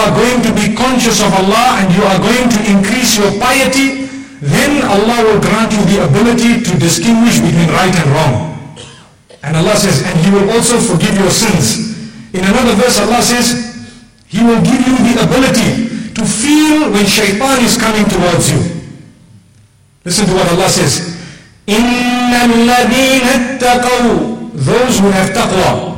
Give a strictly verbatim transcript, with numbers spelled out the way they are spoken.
are going to be conscious of Allah and you are going to increase your piety, then Allah will grant you the ability to distinguish between right and wrong. And Allah says, and He will also forgive your sins. In another verse Allah says, He will give you the ability to feel when shaitan is coming towards you. Listen to what Allah says. إِنَّ الَّذِينَ اتَّقَوْا, those who have taqwa,